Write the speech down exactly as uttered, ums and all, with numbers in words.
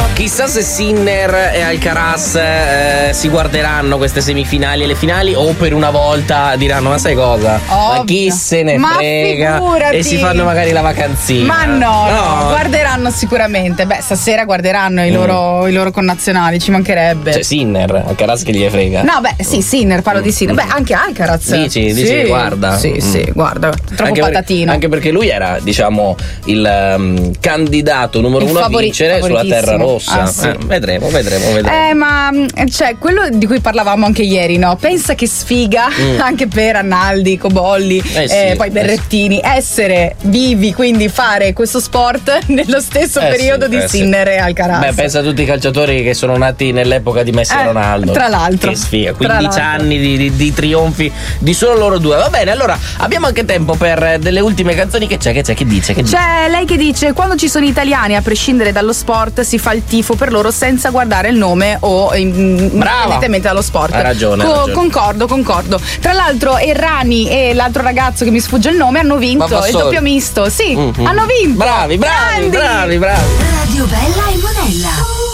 Chissà se Sinner e Alcaraz eh, si guarderanno queste semifinali e le finali, o per una volta diranno: ma sai cosa? Ovvio. Ma chi se ne Ma frega? figurati. E si fanno magari la vacanzina. Ma no, no, no, guarderanno sicuramente. Beh, stasera guarderanno i loro, mm. i loro connazionali, ci mancherebbe. Cioè Sinner, Alcaraz che gli frega. No, beh, sì, Sinner, parlo di Sinner. Beh, anche Alcaraz. Dici, dici, sì, guarda. Sì, mm. sì, guarda, troppo anche patatino. Per, anche perché lui era, diciamo, il um, candidato numero il uno favori- a vincere sulla terra rossa. Ah, sì. eh, vedremo, vedremo, vedremo. Eh, ma cioè, quello di cui parlavamo anche ieri, no? Pensa che sfiga mm. anche per Annaldi, Cobolli, eh sì, eh, poi Berrettini, eh sì. essere vivi, quindi fare questo sport nello stesso eh periodo sì, di eh Sinner sì. e Alcaraz. Beh, pensa a tutti i calciatori che sono nati nell'epoca di Messi e eh, Ronaldo. Tra l'altro. Che sfiga, quindici anni di, di, di trionfi di solo loro due. Va bene, allora abbiamo anche tempo per delle ultime canzoni. Che c'è, che c'è, che dice? Che c'è dice? Lei che dice: quando ci sono italiani, a prescindere dallo sport, si fa il tifo per loro senza guardare il nome o indipendentemente dallo sport. Ha ragione, Co- ha ragione. Concordo, concordo. Tra l'altro Errani e l'altro ragazzo che mi sfugge il nome hanno vinto il doppio misto. Sì, mm-hmm. hanno vinto. Bravi, bravi, Grandi. bravi, bravi. Radio Bella e Monella.